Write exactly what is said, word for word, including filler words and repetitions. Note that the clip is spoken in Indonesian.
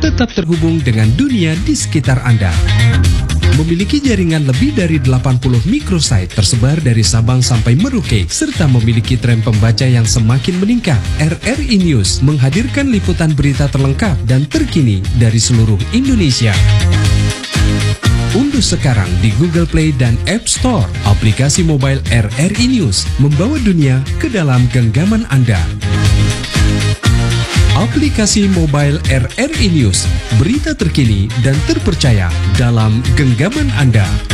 tetap terhubung dengan dunia di sekitar Anda. Memiliki jaringan lebih dari delapan puluh microsite tersebar dari Sabang sampai Merauke, serta memiliki tren pembaca yang semakin meningkat, R R I News menghadirkan liputan berita terlengkap dan terkini dari seluruh Indonesia. Unduh sekarang di Google Play dan App Store aplikasi mobile R R I News, membawa dunia ke dalam genggaman Anda. Aplikasi mobile R R I News, berita terkini dan terpercaya dalam genggaman Anda.